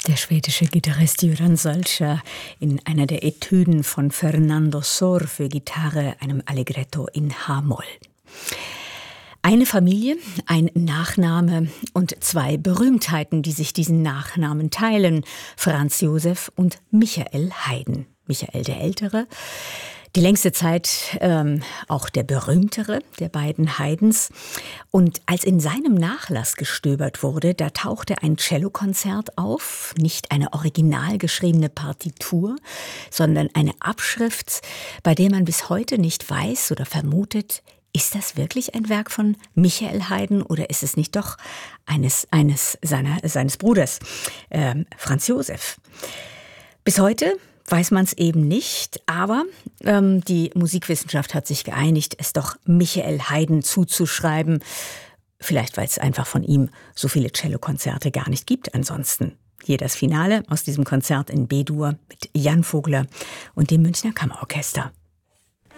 Der schwedische Gitarrist Göran Solskjaer in einer der Etüden von Fernando Sor für Gitarre, einem Allegretto in H-Moll. Eine Familie, ein Nachname und zwei Berühmtheiten, die sich diesen Nachnamen teilen: Franz Josef und Michael Haydn. Michael der Ältere, die längste Zeit auch der berühmtere der beiden Haydns. Und als in seinem Nachlass gestöbert wurde, da tauchte ein Cellokonzert auf, nicht eine original geschriebene Partitur, sondern eine Abschrift, bei der man bis heute nicht weiß oder vermutet, ist das wirklich ein Werk von Michael Haydn oder ist es nicht doch eines seines Bruders, Franz Josef? Bis heute weiß man es eben nicht, aber die Musikwissenschaft hat sich geeinigt, es doch Michael Haydn zuzuschreiben. Vielleicht, weil es einfach von ihm so viele Cellokonzerte gar nicht gibt ansonsten. Hier das Finale aus diesem Konzert in B-Dur mit Jan Vogler und dem Münchner Kammerorchester.